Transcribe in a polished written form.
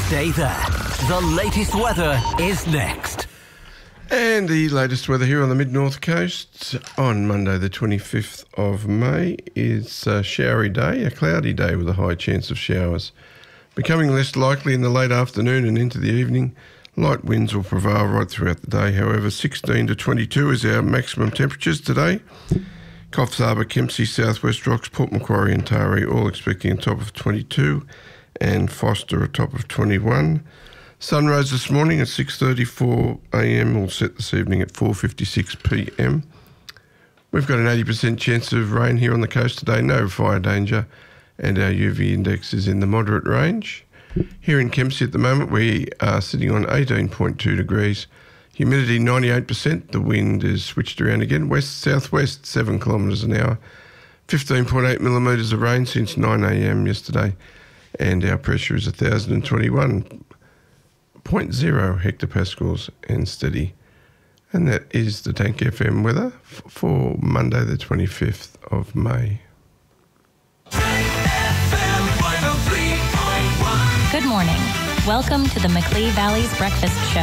Stay there. The latest weather is next. And the latest weather here on the mid-north coast on Monday the 25th of May is a showery day, a cloudy day with a high chance of showers. Becoming less likely in the late afternoon and into the evening. Light winds will prevail right throughout the day. However, 16 to 22 is our maximum temperatures today. Coffs Harbour, Kempsey, Southwest Rocks, Port Macquarie and Taree all expecting a top of 22 and Foster a top of 21. Sunrise this morning at 6:34am, will set this evening at 4:56pm. We've got an 80% chance of rain here on the coast today, no fire danger, and our UV index is in the moderate range. Here in Kempsey at the moment, we are sitting on 18.2 degrees, humidity 98%, the wind is switched around again, west-southwest 7 kilometres an hour, 15.8 millimetres of rain since 9am yesterday, and our pressure is 1,021.0 hectopascals and steady. And that is the Tank FM weather for Monday the 25th of May. Good morning. Welcome to the Macleay Valley's Breakfast Show.